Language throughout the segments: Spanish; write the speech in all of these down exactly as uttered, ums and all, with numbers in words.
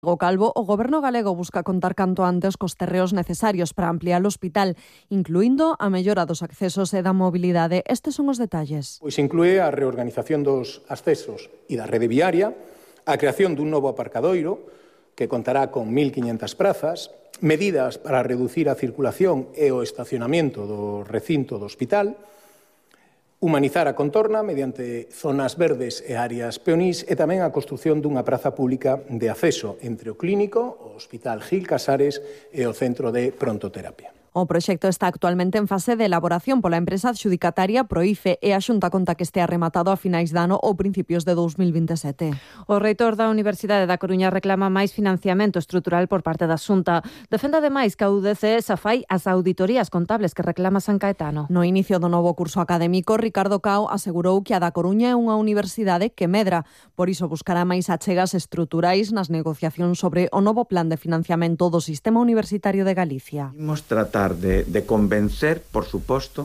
O Calvo, o Goberno galego busca contar canto antes cos terreos necesarios para ampliar o hospital, incluindo a mellora dos accesos e da mobilidade. Estes son os detalles. Pois inclúe a reorganización dos accesos e da rede viaria, a creación dun novo aparcadoiro que contará con mil quinhentas prazas, medidas para reducir a circulación e o estacionamento do recinto do hospital, humanizar a contorna mediante zonas verdes e áreas peonís e tamén a construción dunha praza pública de acceso entre o clínico, o Hospital Gil Casares e o Centro de Prontoterapia. O proxecto está actualmente en fase de elaboración pola empresa adxudicataria Proife e a Xunta conta que estea rematado a finais de ano ou principios de dous mil vinte e sete. O reitor da Universidade da Coruña reclama máis financiamento estrutural por parte da Xunta. Defende ademais que a U D C xa fai as auditorías contables que reclama San Caetano. No inicio do novo curso académico, Ricardo Cao asegurou que a da Coruña é unha universidade que medra. Por iso buscará máis achegas estruturais nas negociacións sobre o novo plan de financiamento do sistema universitario de Galicia. Imos tratar De, de convencer, por suposto,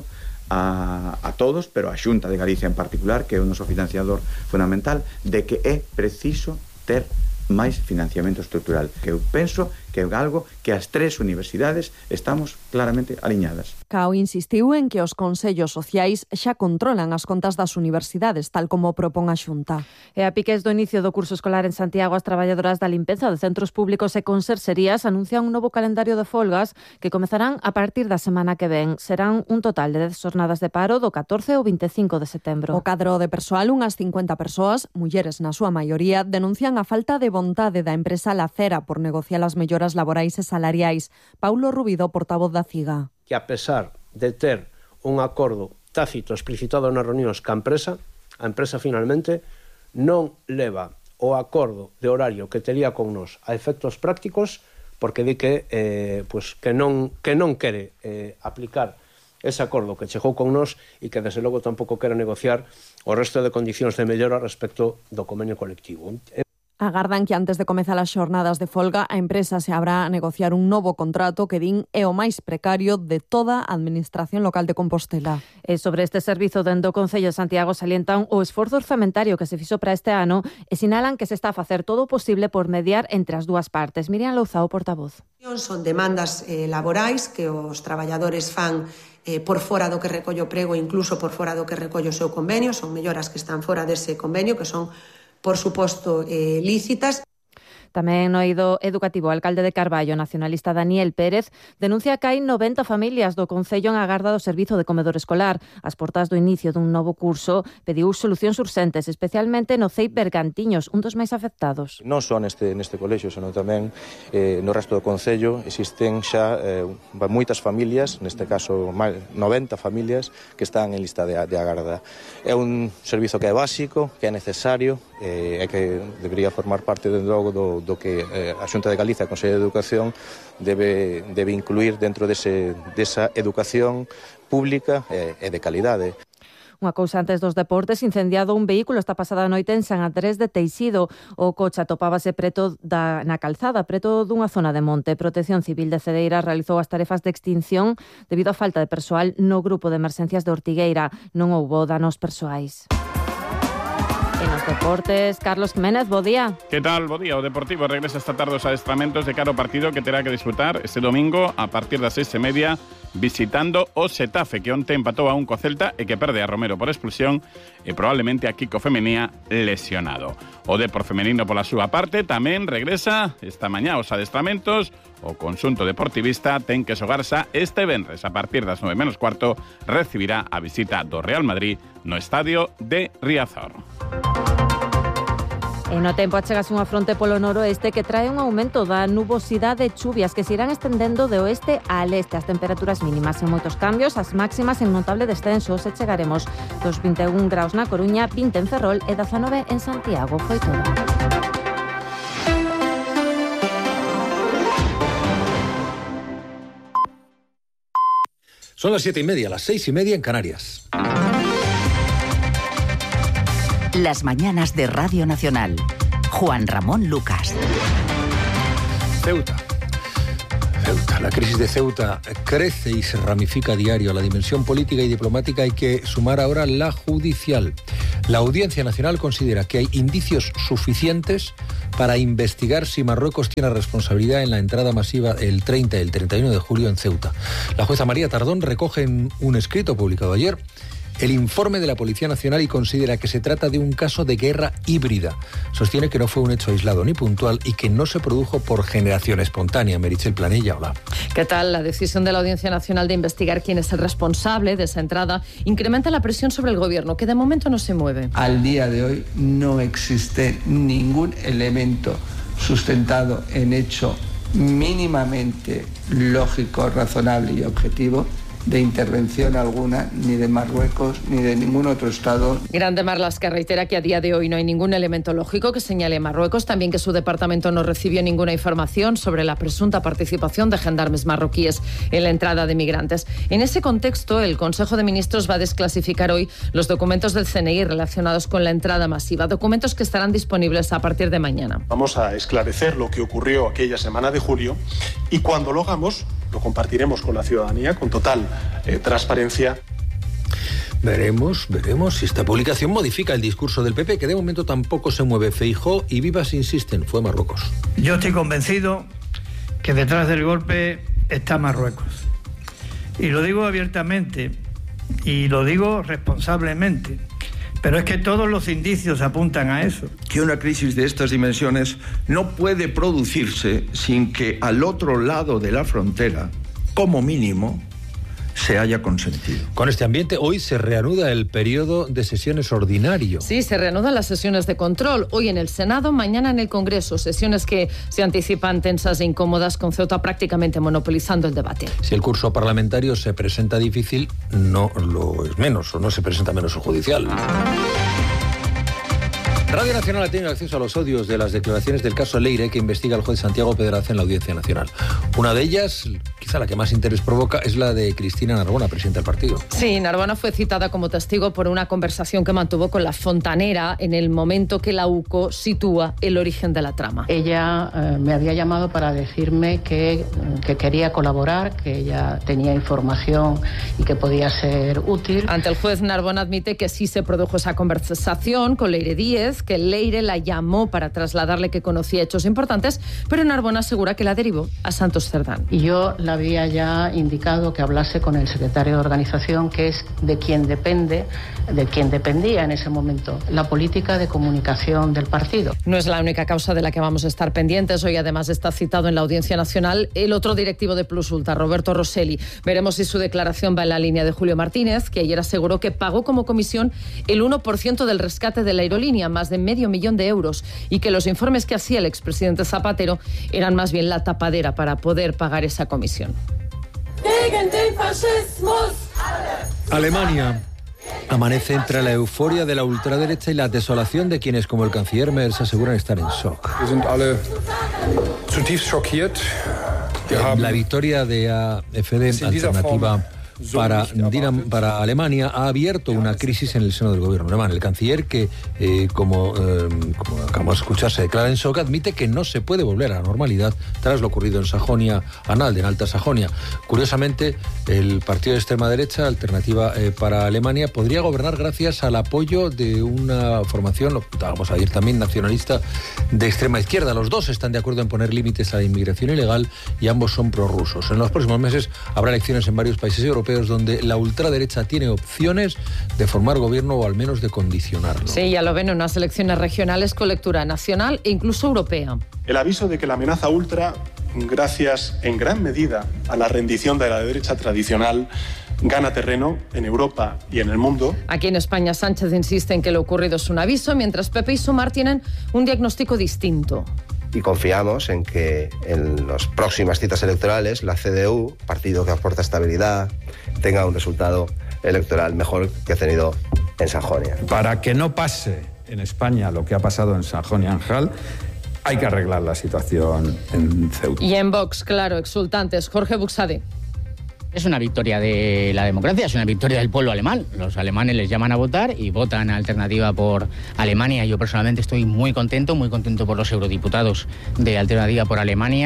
a, a todos, pero a Xunta de Galicia en particular, que é o noso financiador fundamental, de que é preciso ter máis financiamento estrutural, que eu penso que é algo que as tres universidades estamos claramente aliñadas. Cao insistiu en que os consellos sociais xa controlan as contas das universidades, tal como propón a Xunta. E a piques do inicio do curso escolar en Santiago, as traballadoras da limpeza de centros públicos e conserxerías anuncian un novo calendario de folgas que comezarán a partir da semana que ven. Serán un total de dez xornadas de paro do catorce ao vinte e cinco de setembro. O cadro de persoal, unhas cincuenta persoas, mulleres na súa maioría, denuncian a falta de vontade da empresa Lacera por negociar as melloras laborais e salariais. Paulo Rubido, portavoz da CIGA. Que a pesar de ter un acordo tácito explicitado nas reunións ca empresa, a empresa finalmente non leva o acordo de horario que tería con nós a efectos prácticos porque di que, eh, pues, que, non, que non quere eh, aplicar ese acordo que chegou con nós e que desde logo tampouco quere negociar o resto de condicións de mellora respecto do convenio colectivo. Agardan que antes de comezar as xornadas de folga a empresa se habrá a negociar un novo contrato que din é o máis precario de toda a administración local de Compostela. E sobre este servizo dentro do Concello de Santiago salientan o esforzo orzamentario que se fixo para este ano e sinalan que se está a facer todo o posible por mediar entre as dúas partes. Miriam Louzao, portavoz. Son demandas eh, laborais que os traballadores fan eh, por fora do que recolle o prego, incluso por fora do que recolle o seu convenio, son melloras que están fora dese convenio, que son por suposto, eh, lícitas. Tamén no eido educativo, o alcalde de Carballo, nacionalista Daniel Pérez, denuncia que hai noventa familias do Concello en agarda do servizo de comedor escolar. As portas do inicio dun novo curso pediu solucións urxentes, especialmente no C E I Bergantiños, un dos máis afectados. Non só neste, neste colexio, senón tamén eh, no resto do Concello existen xa eh, moitas familias, neste caso noventa familias, que están en lista de, de agarda. É un servizo que é básico, que é necesario, e eh, que debería formar parte de logo do, do que eh, a Xunta de Galicia, a Consello de Educación, debe, debe incluir dentro dese, desa educación pública e, e de calidade. Unha cousa antes dos deportes, incendiado un vehículo esta pasada noite en San Andrés de Teixido. O coche atopábase preto da, na calzada, preto dunha zona de monte. Protección Civil de Cedeira realizou as tarefas de extinción debido á falta de persoal no grupo de emerxencias de Ortigueira. Non houbo danos persoais. En os deportes, Carlos Jiménez, bo día. Que tal, bo día? O Deportivo regresa esta tarde aos adestramentos de cara ao partido que terá que disputar este domingo a partir das seis e media visitando o Xetafe, que onte empatou a un co Celta e que perde a Romero por expulsión e probablemente a Kiko Femenía lesionado. O Depor femenino pola súa parte tamén regresa esta mañá aos adestramentos. O conxunto deportivista ten que xogarse este venres a partir das nove menos cuarto, recibirá a visita do Real Madrid no estadio de Riazor. E no tempo achegase unha fronte polo noroeste que trae un aumento da nubosidade e chuvias que se irán estendendo de oeste a leste. As temperaturas mínimas en moitos cambios, as máximas en notable descenso. Se chegaremos dos vinte e un graus na Coruña, vinte en Ferrol e dezanove en Santiago. Foi todo. Son las siete y media, las seis y media en Canarias. Las mañanas de Radio Nacional. Juan Ramón Lucas. Ceuta. Ceuta. La crisis de Ceuta crece y se ramifica a diario. A la dimensión política y diplomática hay que sumar ahora la judicial. La Audiencia Nacional considera que hay indicios suficientes para investigar si Marruecos tiene responsabilidad en la entrada masiva el treinta y el treinta y uno de julio en Ceuta. La jueza María Tardón recoge en un escrito publicado ayer el informe de la Policía Nacional y considera que se trata de un caso de guerra híbrida. Sostiene que no fue un hecho aislado ni puntual y que no se produjo por generación espontánea. Meritxell Planella, hola. ¿Qué tal? La decisión de la Audiencia Nacional de investigar quién es el responsable de esa entrada incrementa la presión sobre el Gobierno, que de momento no se mueve. Al día de hoy no existe ningún elemento sustentado en hecho mínimamente lógico, razonable y objetivo de intervención alguna, ni de Marruecos, ni de ningún otro Estado. Grande Marlaska reitera que a día de hoy no hay ningún elemento lógico que señale a Marruecos, también que su departamento no recibió ninguna información sobre la presunta participación de gendarmes marroquíes en la entrada de migrantes. En ese contexto, el Consejo de Ministros va a desclasificar hoy los documentos del C N I relacionados con la entrada masiva, documentos que estarán disponibles a partir de mañana. Vamos a esclarecer lo que ocurrió aquella semana de julio y cuando lo hagamos, lo compartiremos con la ciudadanía con total eh, transparencia. Veremos, veremos si esta publicación modifica el discurso del P P, que de momento tampoco se mueve. Feijóo y Vivas insisten, fue Marruecos. Yo estoy convencido que detrás del golpe está Marruecos. Y lo digo abiertamente y lo digo responsablemente. Pero es que todos los indicios apuntan a eso. Que una crisis de estas dimensiones no puede producirse sin que al otro lado de la frontera, como mínimo, se haya consentido. Con este ambiente, hoy se reanuda el periodo de sesiones ordinario. Sí, se reanudan las sesiones de control. Hoy en el Senado, mañana en el Congreso. Sesiones que se anticipan tensas e incómodas, con Ceuta prácticamente monopolizando el debate. Si el curso parlamentario se presenta difícil, no lo es menos, o no se presenta menos el judicial. Radio Nacional ha tenido acceso a los audios de las declaraciones del caso Leire que investiga el juez Santiago Pedraza en la Audiencia Nacional. Una de ellas, quizá la que más interés provoca, es la de Cristina Narbona, presidenta del partido. Sí, Narbona fue citada como testigo por una conversación que mantuvo con la fontanera en el momento que la U C O sitúa el origen de la trama. Ella eh, me había llamado para decirme que, que quería colaborar, que ella tenía información y que podía ser útil. Ante el juez, Narbona admite que sí se produjo esa conversación con Leire Díez, que Leire la llamó para trasladarle que conocía hechos importantes, pero Narbona asegura que la derivó a Santos Cerdán. Y yo le había ya indicado que hablase con el secretario de organización, que es de quien depende, de quien dependía en ese momento la política de comunicación del partido. No es la única causa de la que vamos a estar pendientes. Hoy además está citado en la Audiencia Nacional el otro directivo de Plus Ultra, Roberto Rosselli. Veremos si su declaración va en la línea de Julio Martínez, que ayer aseguró que pagó como comisión el uno por ciento del rescate de la aerolínea, más de medio millón de euros, y que los informes que hacía el expresidente Zapatero eran más bien la tapadera para poder pagar esa comisión. Alemania amanece entre la euforia de la ultraderecha y la desolación de quienes, como el canciller Merz, aseguran estar en shock. La victoria de A F D, Alternativa Para, para Alemania, ha abierto una crisis en el seno del gobierno alemán. El canciller, que eh, como, eh, como acabamos de escuchar, se declara en shock, admite que no se puede volver a la normalidad tras lo ocurrido en Sajonia-Anhalt, en Alta Sajonia. Curiosamente, el partido de extrema derecha, Alternativa eh, para Alemania, podría gobernar gracias al apoyo de una formación, lo estábamos ayer también, nacionalista de extrema izquierda. Los dos están de acuerdo en poner límites a la inmigración ilegal y ambos son prorrusos. En los próximos meses habrá elecciones en varios países europeos donde la ultraderecha tiene opciones de formar gobierno o al menos de condicionarlo. Sí, ya lo ven en unas elecciones regionales con lectura nacional e incluso europea. El aviso de que la amenaza ultra, gracias en gran medida a la rendición de la derecha tradicional, gana terreno en Europa y en el mundo. Aquí en España, Sánchez insiste en que lo ocurrido es un aviso, mientras Pepe y Sumar tienen un diagnóstico distinto. Y confiamos en que en las próximas citas electorales la C D U, partido que aporta estabilidad, tenga un resultado electoral mejor que ha tenido en Sajonia. Para que no pase en España lo que ha pasado en Sajonia-Anhalt, hay que arreglar la situación en Ceuta. Y en Vox, claro, exultantes. Jorge Buxade. Es una victoria de la democracia, es una victoria del pueblo alemán. Los alemanes les llaman a votar y votan Alternativa por Alemania. Yo personalmente estoy muy contento, muy contento por los eurodiputados de Alternativa por Alemania.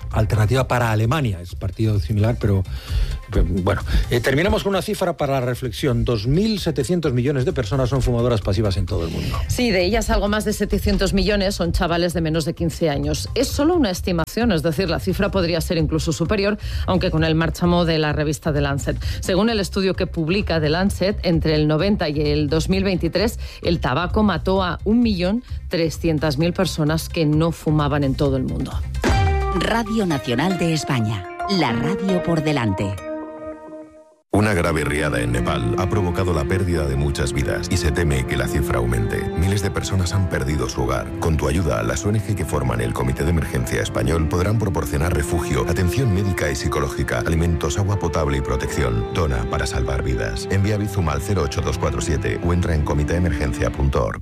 Alternativa para Alemania, es partido similar, pero bueno. Eh, terminamos con una cifra para la reflexión. dos mil setecientos millones de personas son fumadoras pasivas en todo el mundo. Sí, de ellas algo más de setecientos millones son chavales de menos de quince años. Es solo una estimación, es decir, la cifra podría ser incluso superior, aunque con el marchamo de la revista The Lancet. Según el estudio que publica The Lancet, entre el noventa y el dos mil veintitrés, el tabaco mató a un millón trescientas mil personas que no fumaban en todo el mundo. Radio Nacional de España, la radio por delante. Una grave riada en Nepal ha provocado la pérdida de muchas vidas y se teme que la cifra aumente. Miles de personas han perdido su hogar. Con tu ayuda, las O N G que forman el Comité de Emergencia Español podrán proporcionar refugio, atención médica y psicológica, alimentos, agua potable y protección. Dona para salvar vidas. Envía Bizum al cero ocho dos cuatro siete o entra en comité emergencia punto org.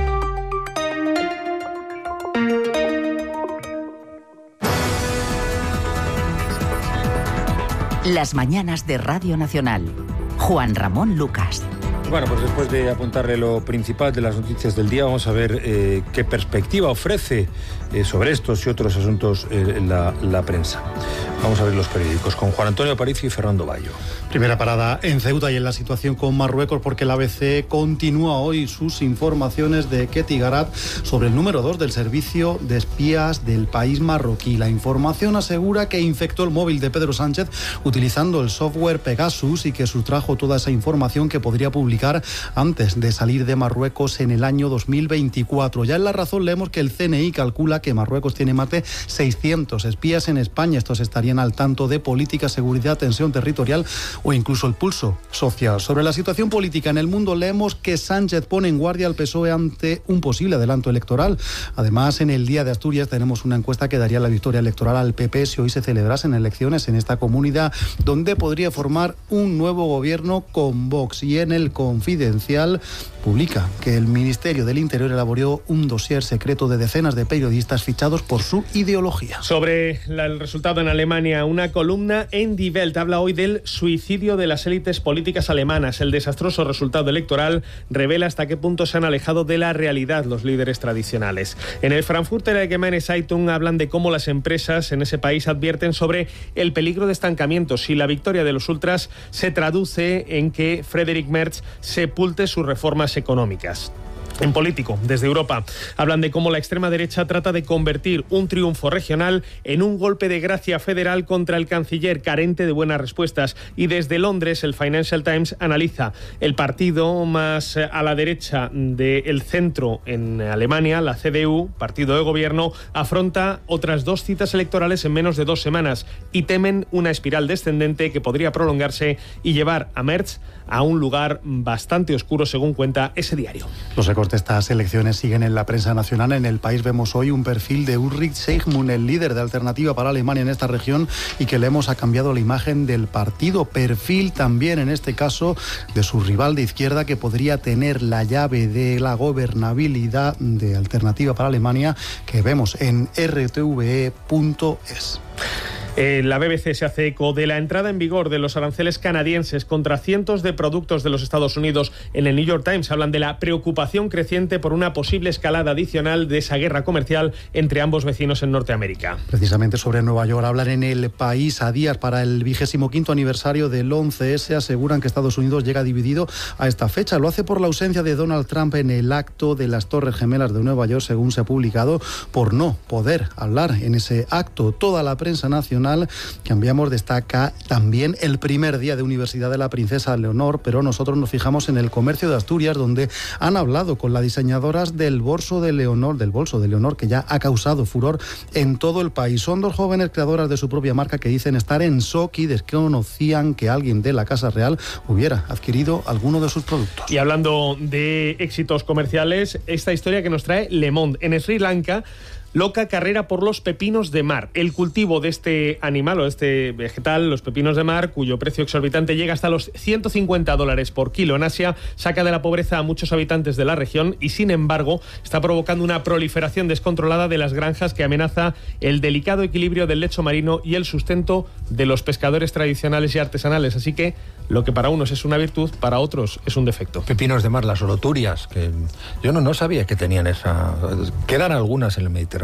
Las mañanas de Radio Nacional. Juan Ramón Lucas. Bueno, pues después de apuntarle lo principal de las noticias del día, vamos a ver eh, qué perspectiva ofrece eh, sobre estos y otros asuntos eh, la, la prensa. Vamos a ver los periódicos con Juan Antonio Aparicio y Fernando Bayo. Primera parada en Ceuta y en la situación con Marruecos, porque la A B C continúa hoy sus informaciones de Ketty Garat sobre el número dos del servicio de espías del país marroquí. La información asegura que infectó el móvil de Pedro Sánchez utilizando el software Pegasus y que sustrajo toda esa información que podría publicar antes de salir de Marruecos en el año dos mil veinticuatro. Ya en La Razón leemos que el C N I calcula que Marruecos tiene más de seiscientos espías en España. Estos estarían al tanto de política, seguridad, tensión territorial o incluso el pulso social. Sobre la situación política en el mundo leemos que Sánchez pone en guardia al P S O E ante un posible adelanto electoral. Además, en el Día de Asturias tenemos una encuesta que daría la victoria electoral al P P si hoy se celebrasen elecciones en esta comunidad, donde podría formar un nuevo gobierno con Vox. Y en el Confidencial publica que el Ministerio del Interior elaboró un dossier secreto de decenas de periodistas fichados por su ideología. Sobre la, el resultado en Alemania, una columna en Die Welt habla hoy del suicidio de las élites políticas alemanas. El desastroso resultado electoral revela hasta qué punto se han alejado de la realidad los líderes tradicionales. En el Frankfurter Allgemeine Zeitung hablan de cómo las empresas en ese país advierten sobre el peligro de estancamiento si la victoria de los ultras se traduce en que Friedrich Merz sepulte sus reformas económicas. En Político, desde Europa, hablan de cómo la extrema derecha trata de convertir un triunfo regional en un golpe de gracia federal contra el canciller carente de buenas respuestas. Y desde Londres, el Financial Times analiza el partido más a la derecha del centro en Alemania, la C D U, partido de gobierno, afronta otras dos citas electorales en menos de dos semanas y temen una espiral descendente que podría prolongarse y llevar a Merz a un lugar bastante oscuro, según cuenta ese diario. Los ecos de estas elecciones siguen en la prensa nacional. En El País vemos hoy un perfil de Ulrich Seigmund, el líder de Alternativa para Alemania en esta región, y que leemos ha cambiado la imagen del partido. Perfil también, en este caso, de su rival de izquierda, que podría tener la llave de la gobernabilidad de Alternativa para Alemania, que vemos en r t v e punto es. Eh, la B B C se hace eco de la entrada en vigor de los aranceles canadienses contra cientos de productos de los Estados Unidos. En el New York Times hablan de la preocupación creciente por una posible escalada adicional de esa guerra comercial entre ambos vecinos en Norteamérica. Precisamente sobre Nueva York hablan en El País. A días para el vigésimo quinto aniversario del once ese, aseguran que Estados Unidos llega dividido a esta fecha. Lo hace por la ausencia de Donald Trump en el acto de las Torres Gemelas de Nueva York, según se ha publicado, por no poder hablar en ese acto. Toda la prensa nacional, cambiamos, destaca también el primer día de Universidad de la Princesa Leonor, pero nosotros nos fijamos en El Comercio de Asturias, donde han hablado con las diseñadoras del bolso de Leonor, del bolso de Leonor, que ya ha causado furor en todo el país. Son dos jóvenes creadoras de su propia marca que dicen estar en shock y desconocían que alguien de la Casa Real hubiera adquirido alguno de sus productos. Y hablando de éxitos comerciales, esta historia que nos trae Le Monde. En Sri Lanka, loca carrera por los pepinos de mar. El cultivo de este animal o de este vegetal, los pepinos de mar, cuyo precio exorbitante llega hasta los ciento cincuenta dólares por kilo en Asia, saca de la pobreza a muchos habitantes de la región y, sin embargo, está provocando una proliferación descontrolada de las granjas que amenaza el delicado equilibrio del lecho marino y el sustento de los pescadores tradicionales y artesanales. Así que lo que para unos es una virtud, para otros es un defecto. Pepinos de mar, las oroturias, que yo no, no sabía que tenían esa... Quedan algunas en el Mediterráneo.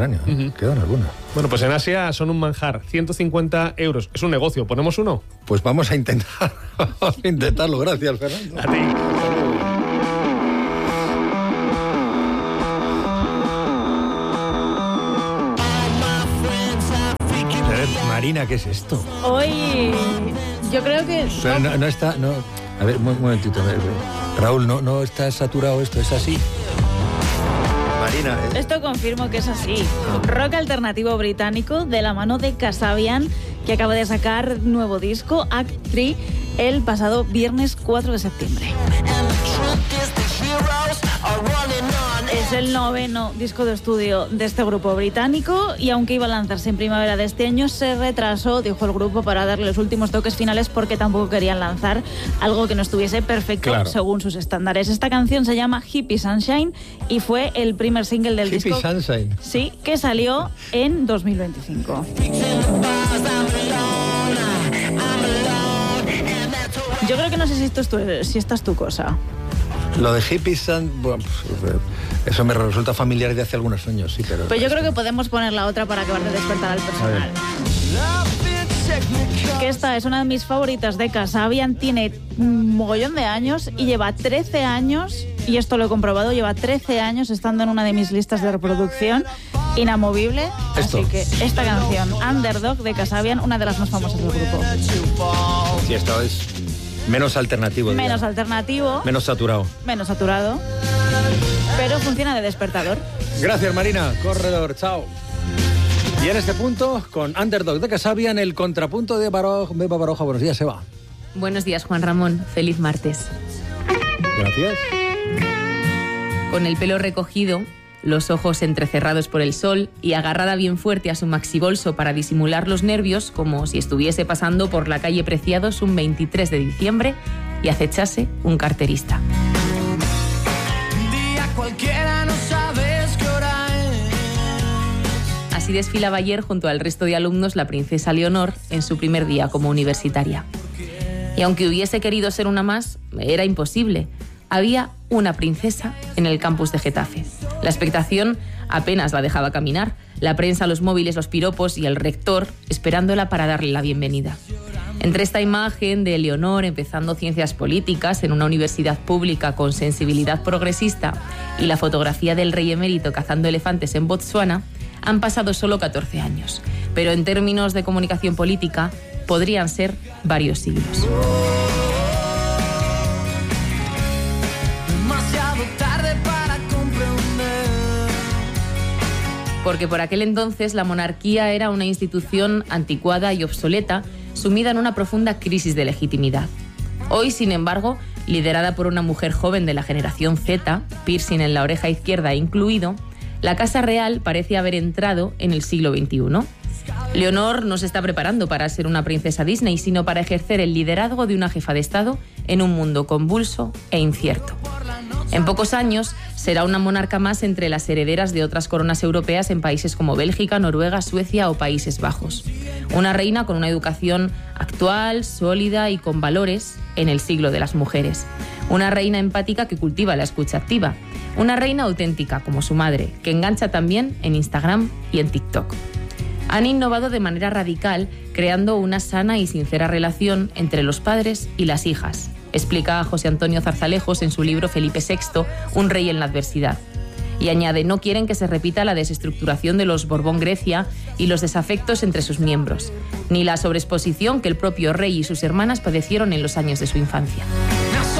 Mediterráneo. ¿eh? Uh-huh. Quedan algunas. Bueno, pues en Asia son un manjar, ciento cincuenta euros. Es un negocio, ¿ponemos uno? Pues vamos a intentar, vamos a intentarlo. Gracias, Fernando. A ti. Marina, ¿qué es esto? Hoy yo creo que... Pero no, no está... No, a ver, un momentito. A ver, Raúl, no, no está saturado esto, ¿es así? Marina... ¿eh? Esto confirmo que es así. Rock alternativo británico de la mano de Kasabian, que acaba de sacar nuevo disco, Act tres, el pasado viernes cuatro de septiembre. Es el noveno disco de estudio de este grupo británico y aunque iba a lanzarse en primavera de este año, se retrasó, dijo el grupo, para darle los últimos toques finales porque tampoco querían lanzar algo que no estuviese perfecto, claro, según sus estándares. Esta canción se llama Hippie Sunshine y fue el primer single del Hippie disco. Hippie Sunshine. Sí, que salió en dos mil veinticinco. Yo creo que no sé si esto es tu, si esta es tu cosa. Lo de Hippie Sun, bueno, pues, eso me resulta familiar de hace algunos años, sí, pero... Pues yo creo que podemos poner la otra para acabar de despertar al personal. Que esta es una de mis favoritas de Kasabian, tiene un mogollón de años y lleva trece años, y esto lo he comprobado, lleva trece años estando en una de mis listas de reproducción, inamovible. Esto. Así que esta canción, Underdog de Kasabian, una de las más famosas del grupo. Sí, esto es... Menos alternativo. Menos digamos. alternativo. Menos saturado. Menos saturado. Pero funciona de despertador. Gracias, Marina. Corredor, chao. Y en este punto, con Underdog de Kasabian, el contrapunto de Baroja. Beba Baroja, buenos días, Eva. Buenos días, Juan Ramón. Feliz martes. Gracias. Con el pelo recogido, los ojos entrecerrados por el sol y agarrada bien fuerte a su maxibolso para disimular los nervios, como si estuviese pasando por la calle Preciados un veintitrés de diciembre y acechase un carterista. Día cualquiera, no sabes qué hora es. Así desfilaba ayer junto al resto de alumnos la princesa Leonor en su primer día como universitaria. Y aunque hubiese querido ser una más, era imposible. Había una princesa en el campus de Getafe. La expectación apenas la dejaba caminar. La prensa, los móviles, los piropos y el rector esperándola para darle la bienvenida. Entre esta imagen de Leonor empezando ciencias políticas en una universidad pública con sensibilidad progresista y la fotografía del rey emérito cazando elefantes en Botsuana, han pasado solo catorce años. Pero en términos de comunicación política, podrían ser varios siglos. Porque por aquel entonces la monarquía era una institución anticuada y obsoleta, sumida en una profunda crisis de legitimidad. Hoy, sin embargo, liderada por una mujer joven de la generación Z, piercing en la oreja izquierda incluido, la Casa Real parece haber entrado en el siglo veintiuno. Leonor no se está preparando para ser una princesa Disney, sino para ejercer el liderazgo de una jefa de Estado en un mundo convulso e incierto. En pocos años será una monarca más entre las herederas de otras coronas europeas en países como Bélgica, Noruega, Suecia o Países Bajos. Una reina con una educación actual, sólida y con valores en el siglo de las mujeres. Una reina empática que cultiva la escucha activa. Una reina auténtica como su madre, que engancha también en Instagram y en TikTok. Han innovado de manera radical, creando una sana y sincera relación entre los padres y las hijas, explica José Antonio Zarzalejos en su libro Felipe sexto, Un rey en la adversidad. Y añade, no quieren que se repita la desestructuración de los Borbón Grecia y los desafectos entre sus miembros, ni la sobreexposición que el propio rey y sus hermanas padecieron en los años de su infancia.